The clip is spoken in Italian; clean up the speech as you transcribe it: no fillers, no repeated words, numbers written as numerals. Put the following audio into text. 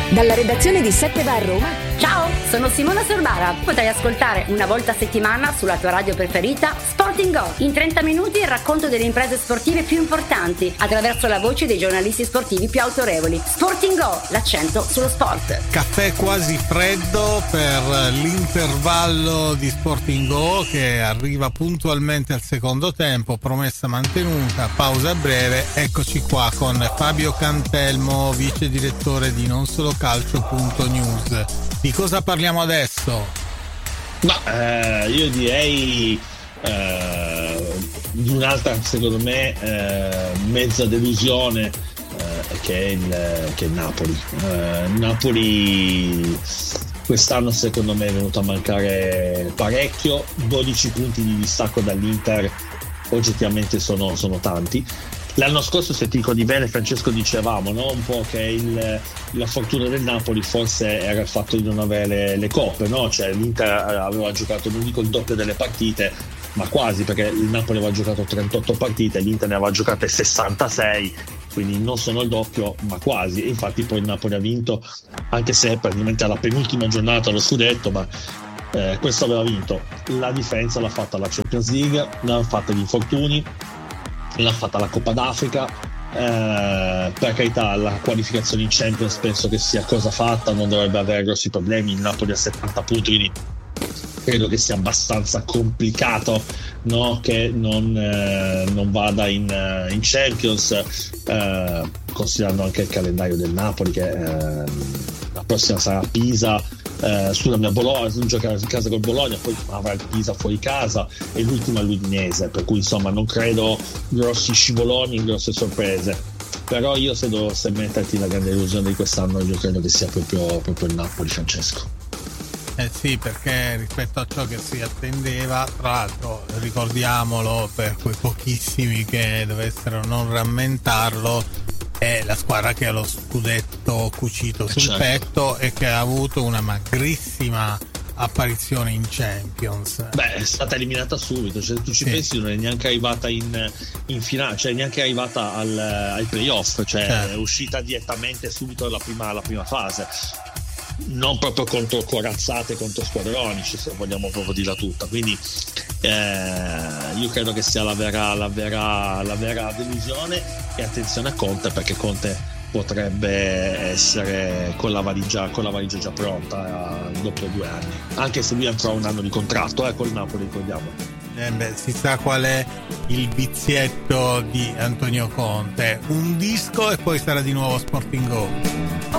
Dalla redazione di 7 Bar Roma. Ciao, sono Simona Sorbara. Potrai ascoltare una volta a settimana sulla tua radio preferita Sporting Go. In 30 minuti il racconto delle imprese sportive più importanti attraverso la voce dei giornalisti sportivi più autorevoli. Sporting Go, l'accento sullo sport. Caffè quasi freddo per l'intervallo di Sporting Go che arriva puntualmente al secondo tempo, promessa mantenuta, pausa breve. Eccoci qua con Fabio Cantelmo, vice direttore di nonsolocalcio.news. Di cosa parliamo adesso? Io direi di un'altra, secondo me, mezza delusione che è il Napoli. Napoli quest'anno secondo me è venuto a mancare parecchio. 12 punti di distacco dall'Inter oggettivamente sono tanti. L'anno scorso, se ti ricordi bene, Francesco, dicevamo, no? Un po' che la fortuna del Napoli forse era il fatto di non avere le coppe, no? Cioè l'Inter aveva giocato, non dico il doppio delle partite, ma quasi, perché il Napoli aveva giocato 38 partite, l'Inter ne aveva giocate 66, quindi non sono il doppio, ma quasi. E infatti poi il Napoli ha vinto, anche se praticamente alla penultima giornata lo scudetto, ma questo aveva vinto. La differenza l'ha fatta la Champions League, l'hanno fatta gli infortuni, l'ha fatta la Coppa d'Africa. Per carità, la qualificazione in Champions penso che sia cosa fatta, non dovrebbe avere grossi problemi. Il Napoli ha 70 punti, quindi credo che sia abbastanza complicato, no? Che non vada in Champions, considerando anche il calendario del Napoli, che la prossima sarà Pisa, Bologna, giocare in casa col Bologna, poi avrà il Pisa fuori casa e l'ultima l'Udinese, per cui insomma non credo grossi scivoloni, grosse sorprese. Però io, se dovessi metterti la grande illusione di quest'anno, io credo che sia proprio il Napoli, Francesco. Sì, perché rispetto a ciò che si attendeva, tra l'altro ricordiamolo per quei pochissimi che dovessero non rammentarlo, è la squadra che ha lo scudetto cucito sul petto e che ha avuto una magrissima apparizione in Champions. È stata eliminata subito, cioè tu ci pensi, non è neanche arrivata in finale, cioè neanche arrivata ai playoff, cioè certo. È uscita direttamente subito la prima fase. Non proprio contro corazzate, contro squadroni, se vogliamo proprio dirla tutta. Quindi io credo che sia la vera delusione. E attenzione a Conte, perché Conte potrebbe essere con la valigia già pronta dopo 2 anni, anche se lui ha ancora un anno di contratto col Napoli, ricordiamo. Si sa qual è il vizietto di Antonio Conte: un disco e poi sarà di nuovo Sporting Go.